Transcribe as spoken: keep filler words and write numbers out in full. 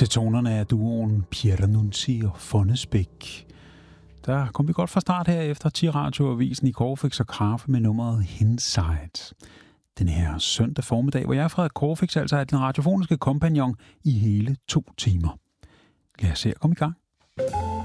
Til tonerne af duoen Pierre Nunzi og Fonnesbæk. Der kom vi godt fra start her efter T-radioavisen i Corfix og Kaffe med nummeret Hindsight. Den her søndag formiddag, hvor jeg, Frederik Corfix, altså er den radiofoniske kompagnon i hele to timer. Lad os se at komme i gang.